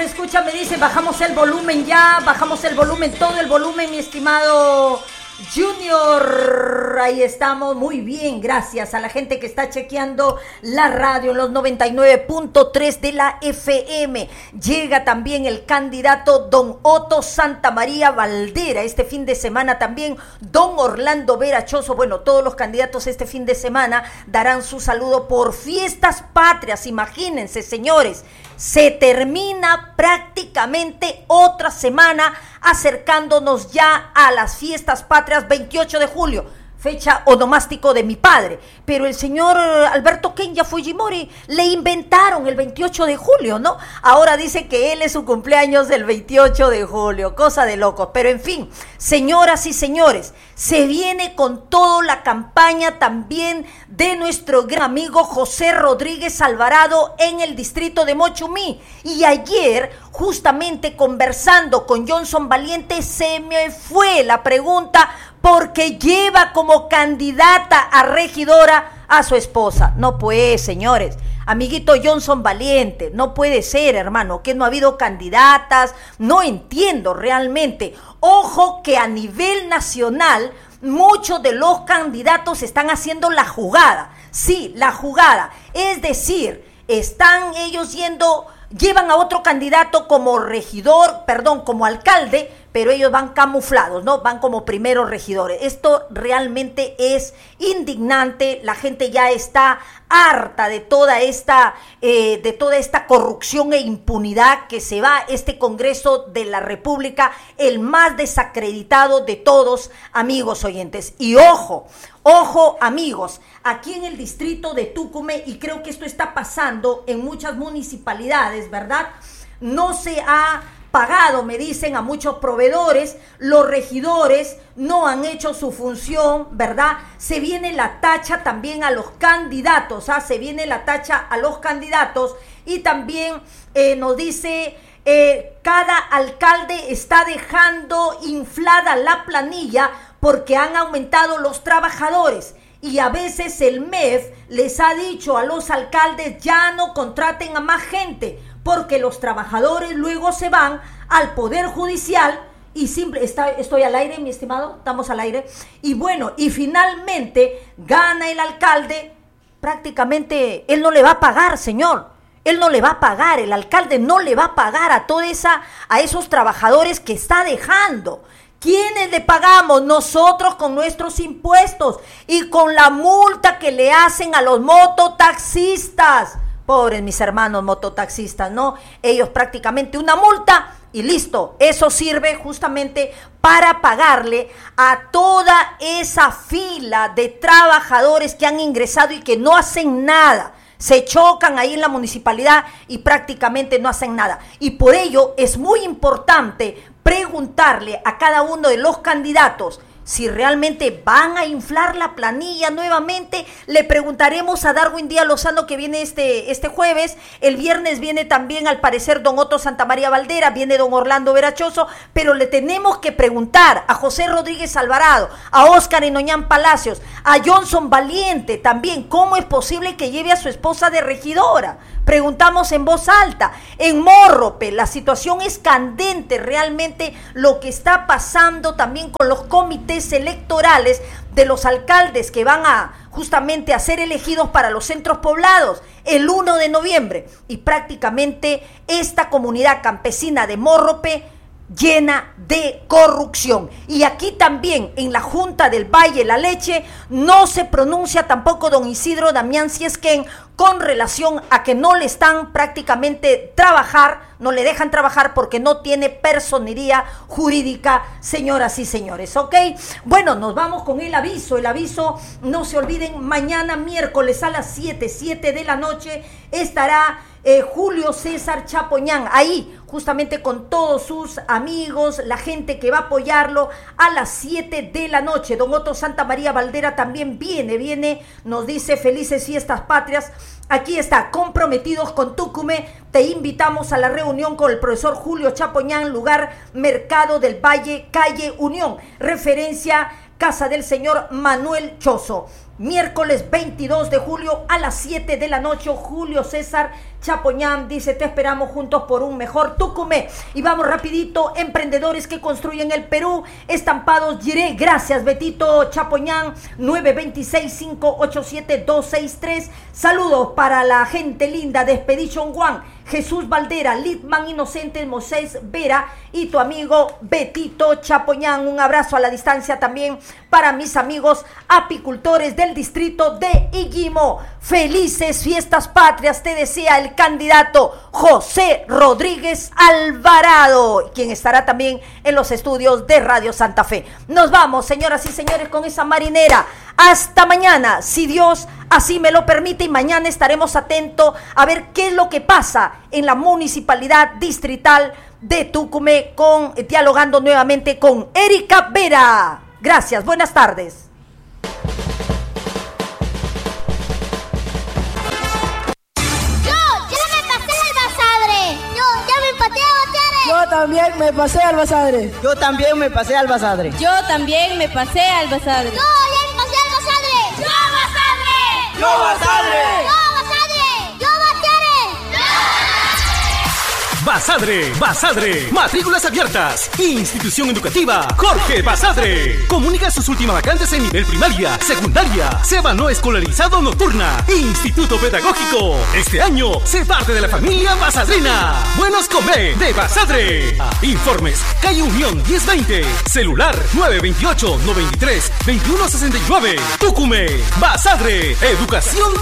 se escucha, me dice, bajamos el volumen ya, bajamos el volumen, todo el volumen, mi estimado Junior. Ahí estamos, muy bien, gracias a la gente que está chequeando la radio en los 99.3 de la FM. Llega también el candidato don Otto Santamaría Valdera. Este fin de semana también don Orlando Vera Choso. Bueno, todos los candidatos este fin de semana darán su saludo por fiestas patrias. Imagínense, señores, se termina prácticamente otra semana acercándonos ya a las fiestas patrias, 28 de julio, fecha onomástico de mi padre, pero el señor Alberto Kenya Fujimori le inventaron el 28 de julio, ¿no? Ahora dice que él es su cumpleaños del 28 de julio, cosa de locos, pero en fin, señoras y señores, se viene con toda la campaña también de nuestro gran amigo José Rodríguez Alvarado en el distrito de Mochumí, y ayer justamente conversando con Johnson Valiente se me fue la pregunta porque lleva como candidata a regidora a su esposa. No puede, señores. Amiguito Johnson Valiente, no puede ser, hermano, que no ha habido candidatas. No entiendo realmente. Ojo que a nivel nacional muchos de los candidatos están haciendo la jugada. Sí, la jugada. Es decir, están ellos llevan a otro candidato como como alcalde, pero ellos van camuflados, ¿no? Van como primeros regidores. Esto realmente es indignante. La gente ya está harta de toda esta corrupción e impunidad que se va este Congreso de la República, el más desacreditado de todos, amigos oyentes. Y ojo, amigos, aquí en el distrito de Tucumán, y creo que esto está pasando en muchas municipalidades, ¿verdad? No se ha pagado, me dicen, a muchos proveedores, los regidores no han hecho su función, ¿verdad? Se viene la tacha también a los candidatos, se viene la tacha a los candidatos, y también nos dice, cada alcalde está dejando inflada la planilla porque han aumentado los trabajadores. Y a veces el MEF les ha dicho a los alcaldes, ya no contraten a más gente, porque los trabajadores luego se van al Poder Judicial y estoy al aire, mi estimado, estamos al aire. Y bueno, y finalmente gana el alcalde, prácticamente él no le va a pagar, señor. Él no le va a pagar, el alcalde no le va a pagar a esos trabajadores que está dejando. ¿Quiénes le pagamos? Nosotros con nuestros impuestos y con la multa que le hacen a los mototaxistas. Pobres mis hermanos mototaxistas, ¿no? Ellos prácticamente una multa y listo. Eso sirve justamente para pagarle a toda esa fila de trabajadores que han ingresado y que no hacen nada. Se chocan ahí en la municipalidad y prácticamente no hacen nada. Y por ello es muy importante preguntarle a cada uno de los candidatos si realmente van a inflar la planilla nuevamente. Le preguntaremos a Darwin Díaz Lozano, que viene este jueves. El viernes viene también, al parecer, don Otto Santamaría Valdera, viene don Orlando Vera Choso, pero le tenemos que preguntar a José Rodríguez Alvarado, a Óscar Enoñán Palacios, a Johnson Valiente también, ¿cómo es posible que lleve a su esposa de regidora? Preguntamos en voz alta. En Morrope la situación es candente, realmente lo que está pasando también con los comités electorales de los alcaldes que van justamente a ser elegidos para los centros poblados el 1 de noviembre. Y prácticamente esta comunidad campesina de Morrope llena de corrupción. Y aquí también en la Junta del Valle La Leche no se pronuncia tampoco don Isidro Damián Ciesquén con relación a que no le están prácticamente no le dejan trabajar porque no tiene personería jurídica, señoras y señores, ¿ok? Bueno, nos vamos con el aviso, no se olviden, mañana miércoles a las 7 de la noche estará Julio César Chapoñán, ahí justamente con todos sus amigos, la gente que va a apoyarlo a las 7 de la noche. Don Otto Santamaría Valdera también viene, nos dice felices fiestas patrias. Aquí está, comprometidos con Tucumán, te invitamos a la reunión con el profesor Julio Chapoñán, lugar Mercado del Valle, calle Unión, referencia Casa del señor Manuel Choso. miércoles 22 de julio a las 7 de la noche. Julio César Chapoñán dice: te esperamos juntos por un mejor Tucumé. Y vamos rapidito: emprendedores que construyen el Perú, Estampados Giré. Gracias, Betito Chapoñán, 926-587-263. Saludos para la gente linda de Expedition One, Jesús Valdera, Litman Inocentes, Moisés Vera y tu amigo Betito Chapoñán. Un abrazo a la distancia también para mis amigos apicultores del distrito de Iguimo. Felices fiestas patrias te desea el candidato José Rodríguez Alvarado, quien estará también en los estudios de Radio Santa Fe. Nos vamos, señoras y señores, con esa marinera. Hasta mañana, si Dios así me lo permite, y mañana estaremos atentos a ver qué es lo que pasa en la municipalidad distrital de Tucumé, dialogando nuevamente con Erika Vera. Gracias, buenas tardes. Yo también me pasé al Basadre. Yo también me pasé al Basadre. Yo también me pasé al Basadre. Yo ya me pasé al Basadre. Yo Basadre. Yo Basadre. Yo Basadre. Yo Basadre. Basadre, matrículas abiertas. Institución educativa Jorge Basadre. Comunica sus últimas vacantes en nivel primaria, secundaria, SEBA no escolarizado nocturna, Instituto Pedagógico. Este año, sé parte de la familia basadrina. Buenos comer de Basadre. Informes, calle Unión 1020, celular 928-93-2169. Tucumé, Basadre, educación